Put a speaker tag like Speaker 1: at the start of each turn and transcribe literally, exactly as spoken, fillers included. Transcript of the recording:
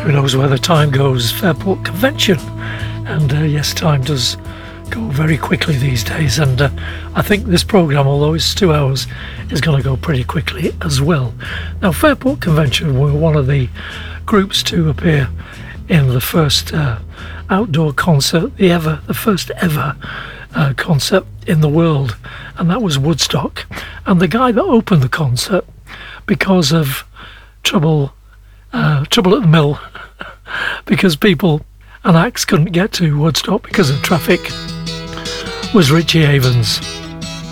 Speaker 1: Who knows where the time goes? Fairport Convention. And uh, yes, time does go very quickly these days. And uh, I think this programme, although it's two hours, is going to go pretty quickly as well. Now, Fairport Convention were one of the groups to appear in the first uh, outdoor concert, the ever, the first ever uh, concert in the world. And that was Woodstock. And the guy that opened the concert, because of trouble, uh, trouble at the mill, because people and acts couldn't get to Woodstock because of traffic, was Richie Havens.